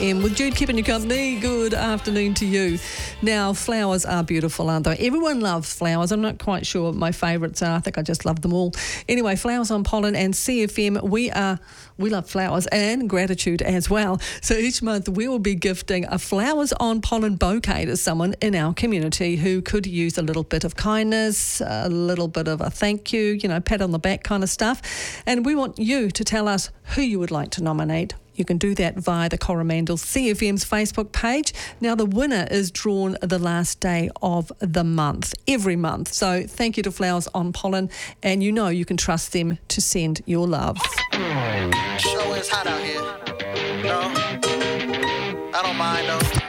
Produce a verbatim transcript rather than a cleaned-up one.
Um, with Jude keeping you company, good afternoon to you. Now, flowers are beautiful, aren't they? Everyone loves flowers. I'm not quite sure what my favourites are. I think I just love them all. Anyway, Flowers on Pollen and C F M, we are we love flowers and gratitude as well. So each month we will be gifting a Flowers on Pollen bouquet to someone in our community who could use a little bit of kindness, a little bit of a thank you, you know, pat on the back kind of stuff. And we want you to tell us who you would like to nominate. You can do that via the Coromandel C F M's Facebook page. Now, the winner is drawn the last day of the month, every month. So thank you to Flowers on Pollen, and you know you can trust them to send your love. Sure is hot out here. No, I don't mind though.